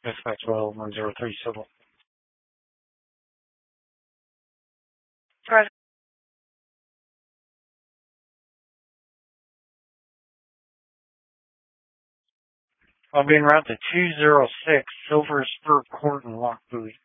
Dispatch well 103 Civil. Present. I'll be en route to 206 Silver Spur Court in Lockbuoy.